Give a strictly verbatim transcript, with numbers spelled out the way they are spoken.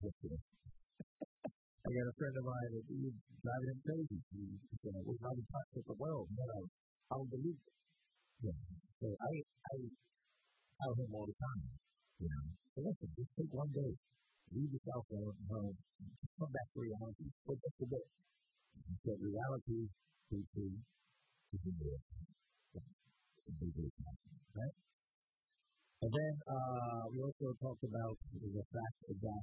yesterday. I got a friend of mine that he was driving him crazy. He said, we're not in touch with the world. No, I don't believe it. Yeah. So I, I tell him all the time, you know, so listen, just take one day, leave your cell phone at home, come back to reality for just a bit. So reality is the is the real. Right? And then uh, we also talked about the fact that